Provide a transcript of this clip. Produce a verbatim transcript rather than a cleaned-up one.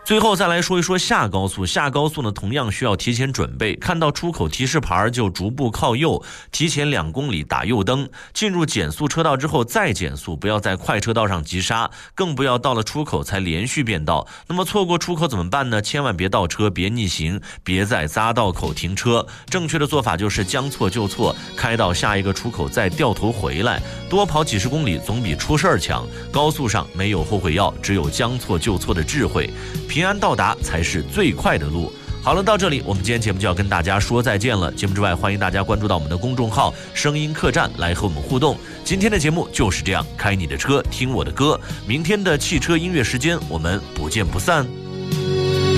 最后再来说一说下高速，下高速呢同样需要提前准备，看到出口提示牌就逐步靠右，提前两公里打右灯，进入减速车道之后再减速，不要在快车道上急刹，更不要到了出口才连续变道。那么错过出口怎么办呢？千万别倒车，别逆行，别在匝道口停车。正确的做法就是将错就错，开到下一个出口再掉头回来，多跑几十公里总比出事儿强。高速上没有后悔药，只有将错就错的智慧。平安到达才是最快的路。好了，到这里我们今天节目就要跟大家说再见了。节目之外，欢迎大家关注到我们的公众号声音客栈来和我们互动。今天的节目就是这样，开你的车听我的歌，明天的汽车音乐时间我们不见不散。